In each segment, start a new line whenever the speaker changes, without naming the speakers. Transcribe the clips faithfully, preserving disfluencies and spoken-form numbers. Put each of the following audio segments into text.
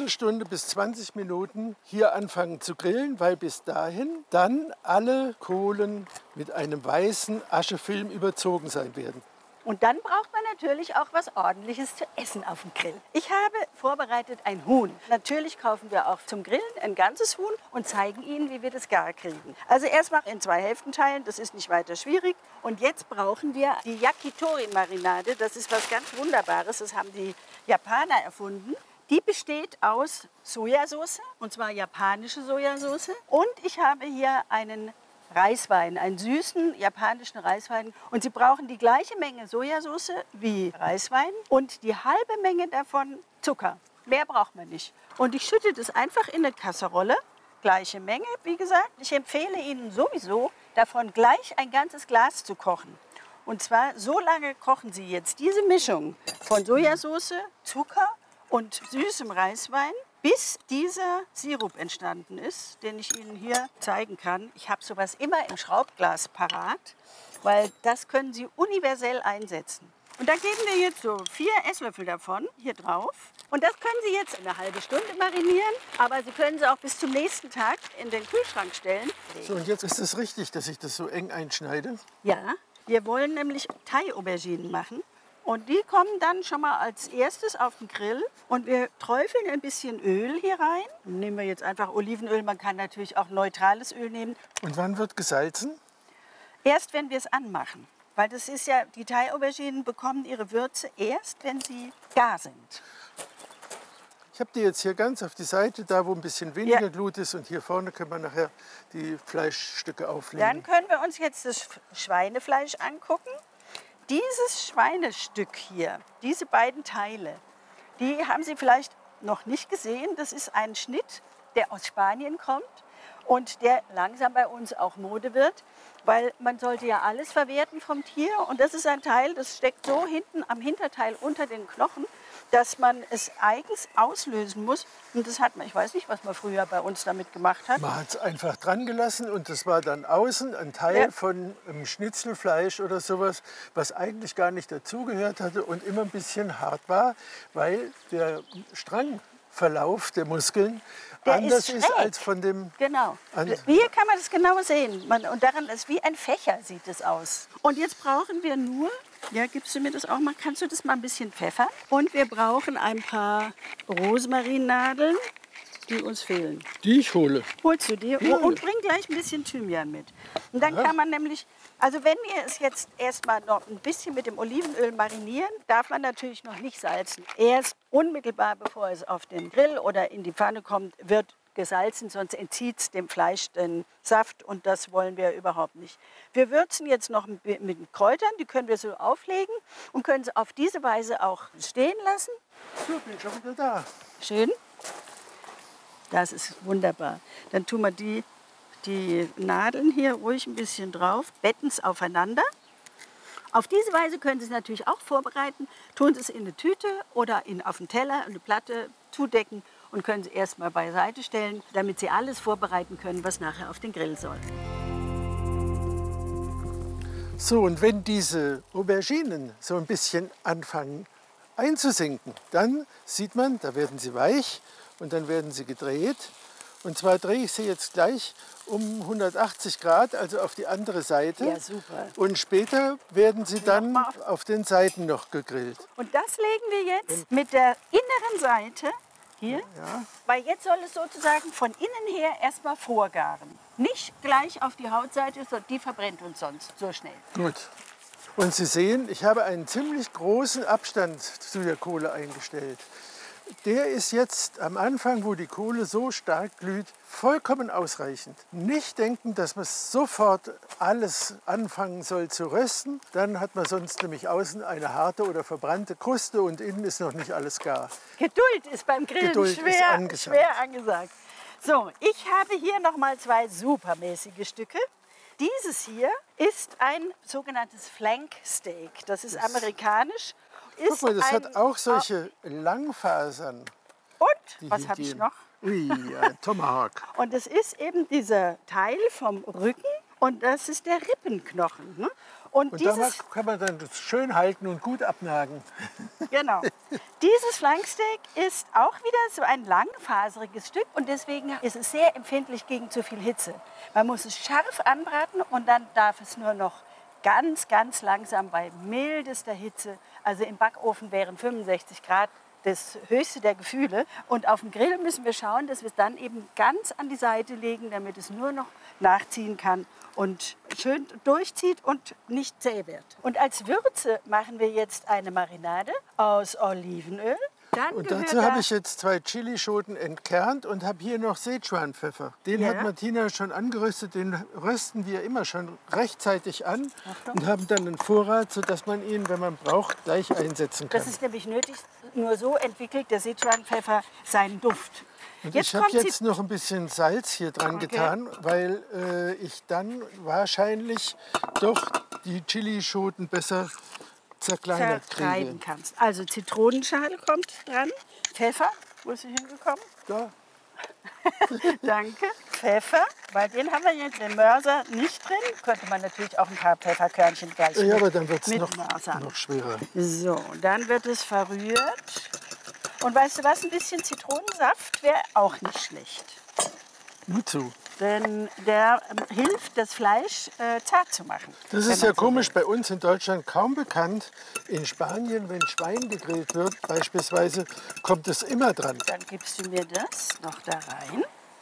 Viertelstunde bis zwanzig Minuten hier anfangen zu grillen, weil bis dahin dann alle Kohlen mit einem weißen Aschefilm überzogen sein werden.
Und dann braucht man natürlich auch was Ordentliches zu essen auf dem Grill. Ich habe vorbereitet ein Huhn. Natürlich kaufen wir auch zum Grillen ein ganzes Huhn und zeigen Ihnen, wie wir das gar kriegen. Also erstmal in zwei Hälften teilen, das ist nicht weiter schwierig. Und jetzt brauchen wir die Yakitori-Marinade. Das ist was ganz Wunderbares, das haben die Japaner erfunden. Die besteht aus Sojasauce, und zwar japanische Sojasauce. Und ich habe hier einen Reiswein, einen süßen japanischen Reiswein. Und Sie brauchen die gleiche Menge Sojasauce wie Reiswein und die halbe Menge davon Zucker. Mehr braucht man nicht. Und ich schütte das einfach in eine Kasserolle. Gleiche Menge, wie gesagt. Ich empfehle Ihnen sowieso, davon gleich ein ganzes Glas zu kochen. Und zwar so lange kochen Sie jetzt diese Mischung von Sojasauce, Zucker und süßem Reiswein, bis dieser Sirup entstanden ist, den ich Ihnen hier zeigen kann. Ich habe sowas immer im Schraubglas parat, weil das können Sie universell einsetzen. Und da geben wir jetzt so vier Esslöffel davon hier drauf. Und das können Sie jetzt eine halbe Stunde marinieren, aber Sie können sie auch bis zum nächsten Tag in den Kühlschrank stellen.
So, und jetzt ist es richtig, dass ich das so eng einschneide?
Ja, wir wollen nämlich Thai-Auberginen machen. Und die kommen dann schon mal als erstes auf den Grill. Und wir träufeln ein bisschen Öl hier rein. Nehmen wir jetzt einfach Olivenöl. Man kann natürlich auch neutrales Öl nehmen.
Und wann wird gesalzen?
Erst wenn wir es anmachen. Weil das ist ja, die Thai-Auberginen bekommen ihre Würze erst, wenn sie gar sind.
Ich habe die jetzt hier ganz auf die Seite, da wo ein bisschen weniger
Ja.
Glut ist. Und hier vorne können wir nachher die Fleischstücke auflegen.
Dann können wir uns jetzt das Schweinefleisch angucken. Dieses Schweinestück hier, diese beiden Teile, die haben Sie vielleicht noch nicht gesehen. Das ist ein Schnitt, der aus Spanien kommt und der langsam bei uns auch Mode wird, weil man sollte ja alles verwerten vom Tier. Und das ist ein Teil, das steckt so hinten am Hinterteil unter den Knochen, dass man es eigens auslösen muss. Und das hat man, ich weiß nicht, was man früher bei uns damit gemacht hat.
Man hat es einfach dran gelassen und das war dann außen ein Teil
Ja.
von einem Schnitzelfleisch oder sowas, was eigentlich gar nicht dazugehört hatte und immer ein bisschen hart war, weil der Strangverlauf der Muskeln
Der
anders
ist
ist
schräg.
als von dem...
Genau.
An-
Hier kann man das genau sehen. Man, und daran ist wie ein Fächer sieht es aus. Und jetzt brauchen wir nur, ja, gibst du mir das auch mal, kannst du das mal ein bisschen pfeffern? Und wir brauchen ein paar Rosmarinnadeln, die uns fehlen.
Die ich hole.
Holst du die?
Ja.
Und bring gleich ein bisschen Thymian mit. Und dann kann man nämlich, also wenn wir es jetzt erstmal noch ein bisschen mit dem Olivenöl marinieren, darf man natürlich noch nicht salzen. Erst unmittelbar, bevor es auf den Grill oder in die Pfanne kommt, wird gesalzen, sonst entzieht es dem Fleisch den Saft und das wollen wir überhaupt nicht. Wir würzen jetzt noch mit Kräutern, die können wir so auflegen und können sie auf diese Weise auch stehen lassen.
So, bin ich schon wieder da.
Schön. Das ist wunderbar. Dann tun wir die, die Nadeln hier ruhig ein bisschen drauf, betten es aufeinander. Auf diese Weise können Sie es natürlich auch vorbereiten. Tun Sie es in eine Tüte oder in, auf einen Teller, eine Platte zudecken und können Sie erstmal beiseite stellen, damit Sie alles vorbereiten können, was nachher auf den Grill soll.
So, und wenn diese Auberginen so ein bisschen anfangen einzusinken, dann sieht man, da werden sie weich und dann werden sie gedreht. Und zwar drehe ich sie jetzt gleich um hundertachtzig Grad, also auf die andere Seite.
Ja, super.
Und später werden sie dann
Nochmal auf-
auf den Seiten noch gegrillt.
Und das legen wir jetzt mit der inneren Seite hier,
Ja.
weil jetzt soll es sozusagen von innen her erstmal vorgaren. Nicht gleich auf die Hautseite, sondern die verbrennt uns sonst so schnell.
Gut. Und Sie sehen, ich habe einen ziemlich großen Abstand zu der Kohle eingestellt. Der ist jetzt am Anfang, wo die Kohle so stark glüht, vollkommen ausreichend. Nicht denken, dass man sofort alles anfangen soll zu rösten. Dann hat man sonst nämlich außen eine harte oder verbrannte Kruste und innen ist noch nicht alles gar.
Geduld ist beim Grillen
Geduld ist
schwer,
angesagt.
schwer angesagt. So, ich habe hier noch mal zwei supermäßige Stücke. Dieses hier ist ein sogenanntes Flank Steak. Das ist amerikanisch.
Guck
Ist
mal, das
ein,
hat auch solche Langfasern.
Und,
die
was
hier
habe ich
gehen.
noch?
Ui, ja, Tomahawk.
Und es ist eben dieser Teil vom Rücken und das ist der Rippenknochen. Ne? Und,
Und
dieses,
da kann man dann das schön halten und gut abnagen.
genau. Dieses Flanksteak ist auch wieder so ein langfaseriges Stück und deswegen ist es sehr empfindlich gegen zu viel Hitze. Man muss es scharf anbraten und dann darf es nur noch ganz, ganz langsam bei mildester Hitze, also im Backofen wären fünfundsechzig Grad das höchste der Gefühle. Und auf dem Grill müssen wir schauen, dass wir es dann eben ganz an die Seite legen, damit es nur noch nachziehen kann und schön durchzieht und nicht zäh wird. Und als Würze machen wir jetzt eine Marinade aus Olivenöl. Dann
Und
gehört
dazu
da-
habe ich jetzt zwei Chilischoten entkernt und habe hier noch Sichuan-Pfeffer. Den
Ja.
hat Martina schon angeröstet, den rösten wir immer schon rechtzeitig an und haben dann einen Vorrat, sodass man ihn, wenn man braucht, gleich einsetzen kann.
Das ist nämlich nötig, nur so entwickelt der Sichuan-Pfeffer seinen Duft.
Und
Jetzt
ich habe
kommt
jetzt noch ein bisschen Salz hier dran
Okay.
getan, weil äh, ich dann wahrscheinlich doch die Chilischoten besser zerkleinert
zertreiben
kriege.
kannst. Also Zitronenschale kommt dran, Pfeffer, wo ist sie hingekommen?
Da.
Danke. Pfeffer, weil den haben wir jetzt im Mörser nicht drin. Könnte man natürlich auch ein paar Pfefferkörnchen gleich
Ja,
mit,
aber dann wird es
mit
noch,
Mörsern.
noch schwerer.
So, dann wird es verrührt. Und weißt du was, ein bisschen Zitronensaft wäre auch nicht schlecht.
Nur zu.
Denn der ähm, hilft, das Fleisch äh, zart zu machen.
Das
wenn
ist
man
ja
so
komisch,
will.
bei uns in Deutschland kaum bekannt. In Spanien, wenn Schwein gegrillt wird, beispielsweise, kommt es immer dran.
Dann gibst du mir das noch da rein.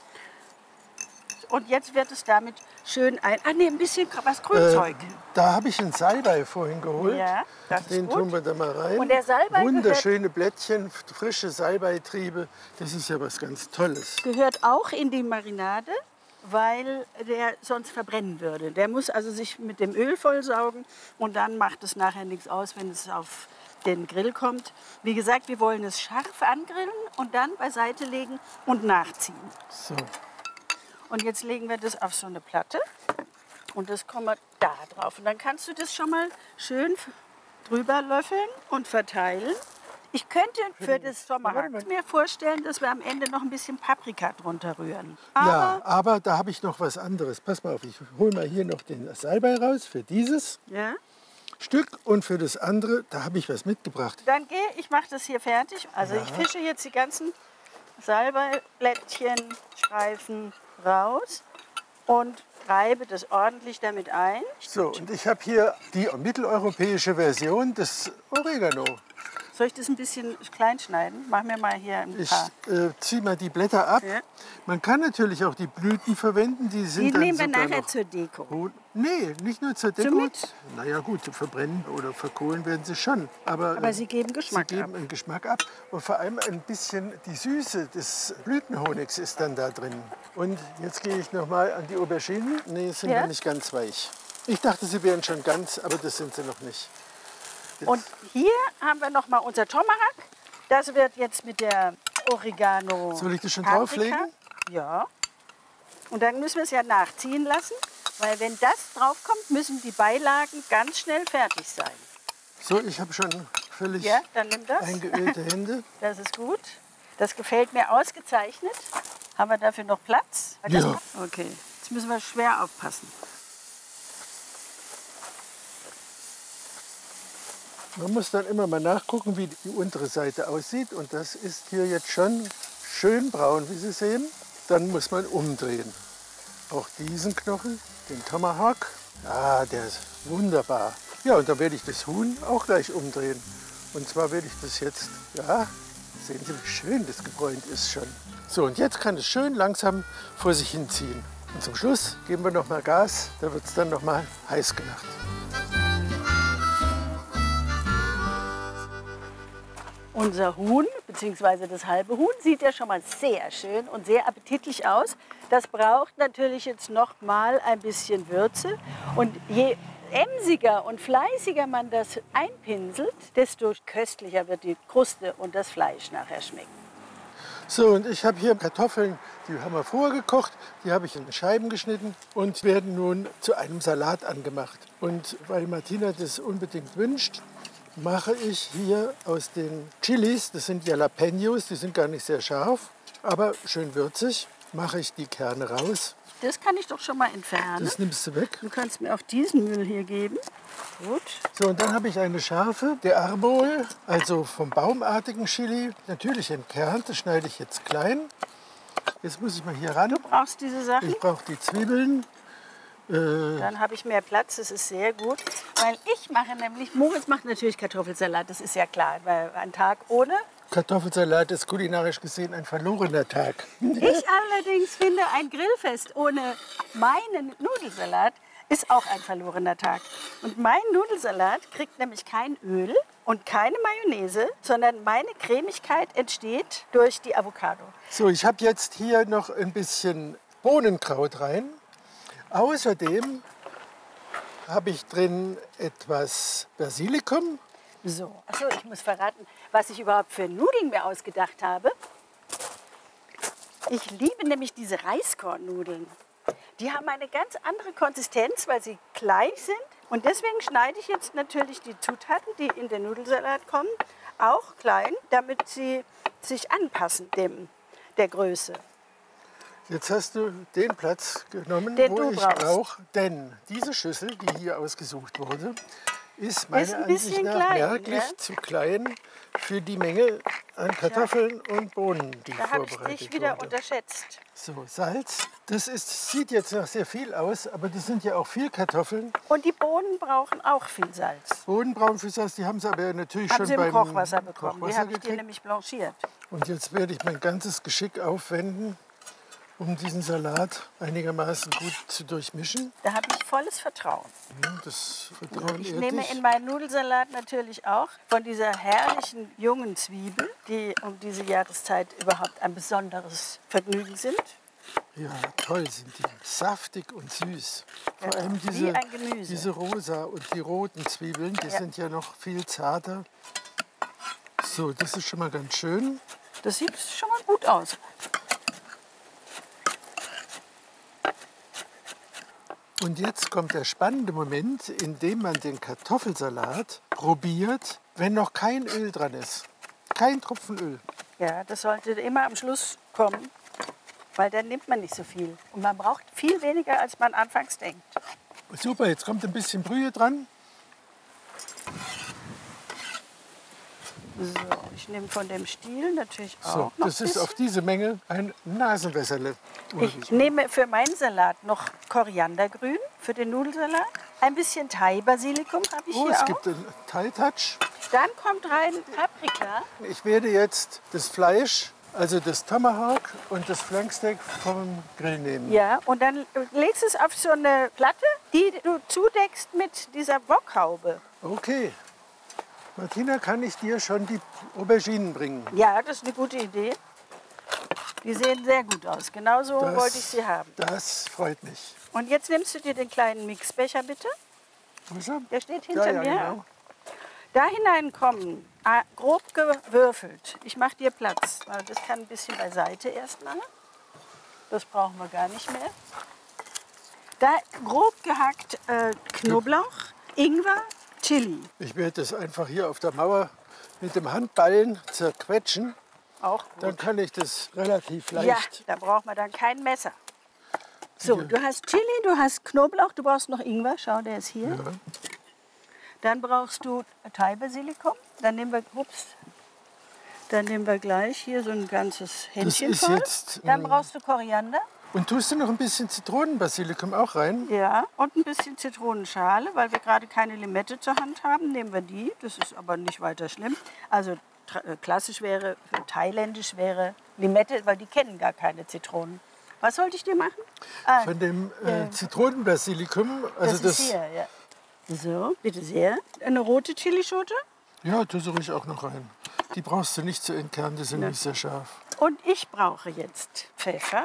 Und jetzt wird es damit schön ein... Ah, nee, ein bisschen was Grünzeug.
Äh, da habe ich einen Salbei vorhin geholt.
Ja, das ist
Den
gut.
tun wir da mal rein.
Und der Salbei
Wunderschöne Blättchen, frische Salbeitriebe. Das ist ja was ganz Tolles.
Gehört auch in die Marinade, weil der sonst verbrennen würde. Der muss also sich mit dem Öl vollsaugen und dann macht es nachher nichts aus, wenn es auf den Grill kommt. Wie gesagt, wir wollen es scharf angrillen und dann beiseite legen und nachziehen.
So.
Und jetzt legen wir das auf so eine Platte und das kommen wir da drauf. Und dann kannst du das schon mal schön drüber löffeln und verteilen. Ich könnte für das Tomahawk mir vorstellen, dass wir am Ende noch ein bisschen Paprika drunter rühren. Aber
Ja, aber da habe ich noch was anderes. Pass mal auf, ich hole mal hier noch den Salbei raus für dieses
ja,
Stück und für das andere, da habe ich was mitgebracht.
dann gehe ich, mache das hier fertig. Also ich fische jetzt die ganzen Salbeiblättchen, Streifen raus und reibe das ordentlich damit ein.
So, und ich habe hier die mitteleuropäische Version des Oregano.
Soll ich das ein bisschen klein schneiden? Mach mir mal hier ein
Ich
paar.
äh, ziehe mal die Blätter ab.
Ja.
Man kann natürlich auch die Blüten verwenden, die sind
Die
dann
nehmen wir
sogar
nachher
noch
zur Deko.
gut. Nee, nicht nur zur Deko.
Somit?
Naja gut, zu verbrennen oder verkohlen werden sie schon. Aber,
Aber
äh,
sie geben Geschmack
sie geben
ab.
einen Geschmack ab. Und vor allem ein bisschen die Süße des Blütenhonigs ist dann da drin. Und jetzt gehe ich noch mal an die Auberginen. Nee, sind
Ja?
noch nicht ganz weich. Ich dachte, sie wären schon ganz, aber das sind sie noch nicht.
Und hier haben wir noch mal unser Tomahawk. Das wird jetzt mit der Oregano.
Soll ich das schon
Paprika.
drauflegen?
Ja. Und dann müssen wir es ja nachziehen lassen, weil wenn das draufkommt, müssen die Beilagen ganz schnell fertig sein.
So, ich habe schon völlig
Ja, dann nimm das.
eingeölte Hände.
Das ist gut. Das gefällt mir ausgezeichnet. Haben wir dafür noch Platz?
Ja.
Okay. Jetzt müssen wir schwer aufpassen.
Man muss dann immer mal nachgucken, wie die untere Seite aussieht. Und das ist hier jetzt schon schön braun, wie Sie sehen. Dann muss man umdrehen. Auch diesen Knochen, den Tomahawk. Ah, der ist wunderbar. Ja, und dann werde ich das Huhn auch gleich umdrehen. Und zwar werde ich das jetzt, ja, sehen Sie, wie schön das gebräunt ist schon. So, und jetzt kann es schön langsam vor sich hinziehen. Und zum Schluss geben wir noch mal Gas. Da wird es dann noch mal heiß gemacht.
Unser Huhn, beziehungsweise das halbe Huhn, sieht ja schon mal sehr schön und sehr appetitlich aus. Das braucht natürlich jetzt noch mal ein bisschen Würze. Und je emsiger und fleißiger man das einpinselt, desto köstlicher wird die Kruste und das Fleisch nachher schmecken.
So, und ich habe hier Kartoffeln, die haben wir vorher gekocht, die habe ich in Scheiben geschnitten und werden nun zu einem Salat angemacht. Und weil Martina das unbedingt wünscht, mache ich hier aus den Chilis, das sind Jalapenos, die sind gar nicht sehr scharf, aber schön würzig, mache ich die Kerne raus
Das kann ich doch schon mal entfernen.
Das nimmst du weg.
Du kannst mir auch diesen Müll hier geben. Gut.
So, und dann habe ich eine Schärfe, der Arbol, also vom baumartigen Chili. Natürlich entkernt, das schneide ich jetzt klein. Jetzt muss ich mal hier ran.
Du brauchst diese Sachen?
Ich brauche die Zwiebeln. Äh,
Dann habe ich mehr Platz, das ist sehr gut. Weil ich mache nämlich, Moritz macht natürlich Kartoffelsalat, das ist ja klar. Weil ein Tag ohne.
Kartoffelsalat ist kulinarisch gesehen ein verlorener Tag.
Ich allerdings finde, ein Grillfest ohne meinen Nudelsalat ist auch ein verlorener Tag. Und mein Nudelsalat kriegt nämlich kein Öl und keine Mayonnaise, sondern meine Cremigkeit entsteht durch die Avocado.
So, ich habe jetzt hier noch ein bisschen Bohnenkraut rein. Außerdem habe ich drin etwas Basilikum.
So, achso, ich muss verraten, was ich überhaupt für Nudeln mir ausgedacht habe. Ich liebe nämlich diese Reiskornnudeln. Die haben eine ganz andere Konsistenz, weil sie klein sind. Und deswegen schneide ich jetzt natürlich die Zutaten, die in den Nudelsalat kommen, auch klein, damit sie sich anpassen dem, der Größe.
Jetzt hast du den Platz genommen,
Den
wo
du
ich
brauchst.
brauche. Denn diese Schüssel, die hier ausgesucht wurde, ist meiner
Ist ein
Ansicht
bisschen
nach
klein,
merklich
ne?
zu klein für die Menge an Kartoffeln und Bohnen, die
Da habe ich
vorbereitet
dich wieder
wurde.
unterschätzt.
So, Salz. Das ist, sieht jetzt noch sehr viel aus, aber das sind ja auch viel Kartoffeln.
Und die Bohnen brauchen auch viel Salz.
Bohnen brauchen viel Salz, die haben sie aber natürlich
Haben
schon
sie im
beim
Kochwasser bekommen. Die
Kochwasser
habe ich dir
gekriegt.
nämlich blanchiert.
Und jetzt werde ich mein ganzes Geschick aufwenden, um diesen Salat einigermaßen gut zu durchmischen.
Da habe ich volles Vertrauen.
Ja, das Vertrauen
Ich
ehrt
nehme
dich.
in meinen Nudelsalat natürlich auch von dieser herrlichen jungen Zwiebel, die um diese Jahreszeit überhaupt ein besonderes Vergnügen sind.
Ja, toll sind die. Saftig und süß. Vor
Ja,
allem
wie
diese,
ein Gemüse.
diese rosa und die roten Zwiebeln, die
Ja.
sind ja noch viel zarter. So, das ist schon mal ganz schön.
Das sieht schon mal gut aus.
Und jetzt kommt der spannende Moment, in dem man den Kartoffelsalat probiert, wenn noch kein Öl dran ist. Kein Tropfen Öl.
Ja, das sollte immer am Schluss kommen, weil dann nimmt man nicht so viel. Und man braucht viel weniger, als man anfangs denkt.
Super, jetzt kommt ein bisschen Brühe dran.
So, ich nehme von dem Stiel natürlich auch
So,
noch
das
ein
ist auf
bisschen.
diese Menge ein Nasenwässerle.
Ich nehme für meinen Salat noch Koriandergrün für den Nudelsalat. Ein bisschen Thai-Basilikum habe ich
Oh,
hier
es
auch.
gibt einen Thai-Touch.
Dann kommt rein Paprika.
Ich werde jetzt das Fleisch, also das Tomahawk und das Flanksteak vom Grill nehmen.
Ja, und dann legst du es auf so eine Platte, die du zudeckst mit dieser Bockhaube.
Okay. Martina, kann ich dir schon die Auberginen bringen?
Ja, das ist eine gute Idee. Die sehen sehr gut aus. Genauso
Das-
wollte ich sie haben.
Das freut mich.
Und jetzt nimmst du dir den kleinen Mixbecher, bitte.
Wo ist er?
Der steht hinter
ja,
mir.
genau.
Da hineinkommen, ah, grob gewürfelt. Ich mache dir Platz. weil Das kann ein bisschen beiseite erstmal. Das brauchen wir gar nicht mehr. Da grob gehackt äh, Knoblauch, Ingwer, Chili.
Ich werde das einfach hier auf der Mauer mit dem Handballen zerquetschen.
Auch gut.
Dann kann ich das relativ
Ja,
leicht.
da braucht man dann kein Messer. So, du hast Chili, du hast Knoblauch, du brauchst noch Ingwer. Schau, der ist hier.
Ja.
Dann brauchst du Thai-Basilikum. Dann nehmen wir, ups, dann nehmen wir gleich hier so ein ganzes Händchen
ist
voll.
jetzt,
Dann
äh,
brauchst du Koriander.
Und tust du noch ein bisschen Zitronenbasilikum auch rein?
Ja, und ein bisschen Zitronenschale, weil wir gerade keine Limette zur Hand haben, nehmen wir die. Das ist aber nicht weiter schlimm. Also tra- äh, klassisch wäre, für thailändisch wäre Limette, weil die kennen gar keine Zitronen. Was sollte ich dir machen? Ah,
Von dem äh, Zitronenbasilikum. Also
das ist hier, ja. So, bitte sehr. Eine rote Chilischote.
Ja, tust du ruhig auch noch rein. Die brauchst du nicht zu entkernen, die sind
Ja.
nicht sehr scharf.
Und ich brauche jetzt Pfeffer.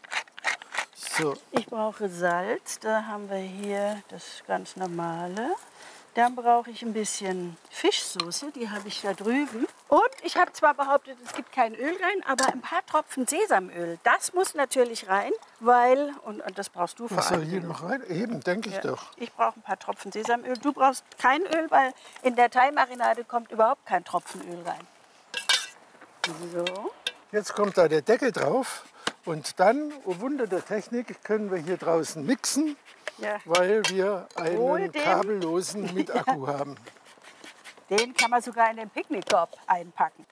So,
Ich brauche Salz. Da haben wir hier das ganz normale. Dann brauche ich ein bisschen Fischsoße, die habe ich da drüben. Und ich habe zwar behauptet, es gibt kein Öl rein, aber ein paar Tropfen Sesamöl. Das muss natürlich rein, weil, und, und das brauchst du vor
was soll
allem.
hier noch rein? Eben, denke ich
Ja,
doch.
ich brauche ein paar Tropfen Sesamöl. Du brauchst kein Öl, weil in der Thai-Marinade kommt überhaupt kein Tropfen Öl rein. So.
Jetzt kommt da der Deckel drauf Und dann, oh Wunder der Technik, können wir hier draußen mixen,
Ja.
weil wir
Wohl
einen
dem.
kabellosen mit Akku haben.
Den kann man sogar in den Picknickkorb einpacken.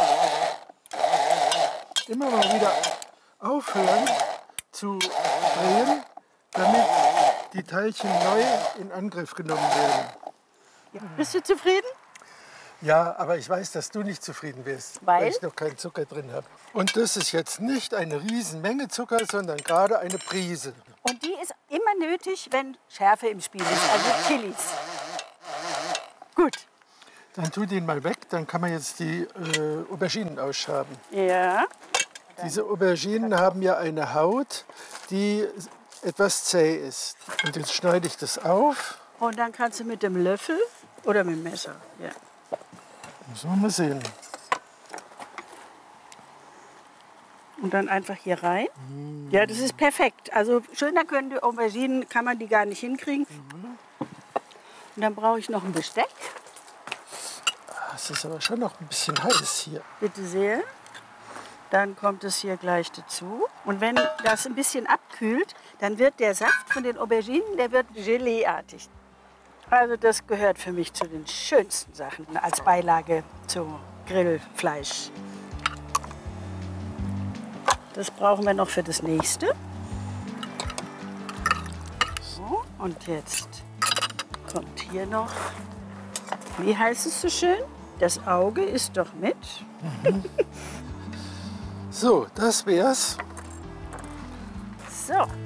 Immer mal wieder aufhören zu drehen, damit die Teilchen neu in Angriff genommen werden.
Ja. Bist du zufrieden?
Ja, aber ich weiß, dass du nicht zufrieden wirst,
Weil?
weil ich noch keinen Zucker drin habe. Und das ist jetzt nicht eine Riesenmenge Zucker, sondern gerade eine Prise.
Und die ist immer nötig, wenn Schärfe im Spiel ist, also Chilis. Gut.
Dann tu den mal weg, dann kann man jetzt die äh, Auberginen ausschaben.
Ja.
Diese Auberginen haben ja eine Haut, die etwas zäh ist. Und jetzt schneide ich das auf.
Und dann kannst du mit dem Löffel oder mit dem Messer. Ja.
Müssen wir mal sehen.
Und dann einfach hier rein. Ja, das ist perfekt. Also schöner können die Auberginen, kann man die gar nicht hinkriegen. Und dann brauche ich noch ein Besteck.
Es ist aber schon noch ein bisschen heiß hier.
Bitte sehr. Dann kommt es hier gleich dazu. Und wenn das ein bisschen abkühlt, dann wird der Saft von den Auberginen, der wird Geleeartig. Also das gehört für mich zu den schönsten Sachen als Beilage zu Grillfleisch. Das brauchen wir noch für das nächste. So, und jetzt kommt hier noch, wie heißt es so schön? Das Auge ist doch mit.
So, das wär's.
So,